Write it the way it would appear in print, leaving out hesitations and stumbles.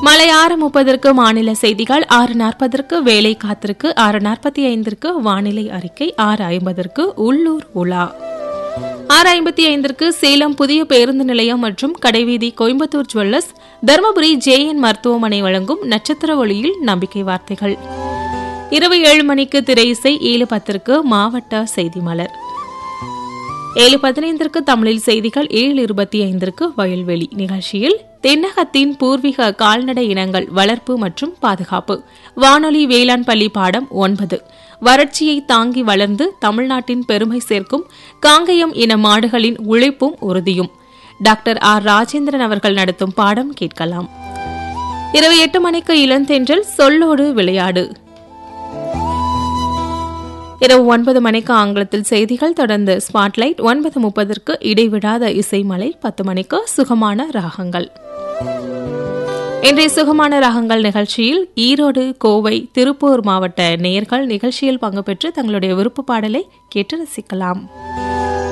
மாலை 6:30 மாநில செய்திகள், 6:40 வேலை காத்திருக்கு, 6:45 வானிலை அறிக்கை, 6:50 உள்ளூர் உலா, 6:55 சேலம் புதிய பேருந்து நிலையம் மற்றும் கடைவீதி கோயம்புத்தூர் ஜுவல்லர்ஸ், தருமபுரி JN மருத்துவமனை வழங்கும் நட்சத்திர ஒளியில் நம்பிக்கை வார்த்தைகள். இரவு 7 மணிக்கு திரை இசை, 7:10 மாவட்ட செய்தி மலர், 7:15 தமிழில் செய்திகள், 7:25 வயல்வெளி நிகழ்ச்சியில் தென்னகத்தின் பூர்வீக கால்நடை இனங்கள் வளர்ப்பு மற்றும் பாதுகாப்பு, வானொலி வேளாண் பள்ளி பாடம் 9, வறட்சியை தாங்கி வளர்ந்து தமிழ்நாட்டின் பெருமை சேர்க்கும் காங்கயம் இன மாடுகளின் உழைப்பும் உறுதியும், டாக்டர் R ராஜேந்திரன் அவர்கள் நடத்தும் பாடம் கேட்கலாம். இரவு 8 மணிக்கு இளந்தென்றல் சொல்லோடு விளையாடு, இரவு 9 மணிக்கு ஆங்கிலத்தில் செய்திகள், தொடர்ந்து ஸ்பாட்லைட், 9:30 இடைவிடாத இசைமலை, 10 மணிக்கு சுகமான ராகங்கள். இன்றைய சுகமான ராகங்கள் நிகழ்ச்சியில் ஈரோடு, கோவை, திருப்பூர் மாவட்ட நேயர்கள் நிகழ்ச்சியில் பங்கு பெற்று தங்களுடைய விருப்ப பாடலை கேட்டு ரசிக்கலாம்.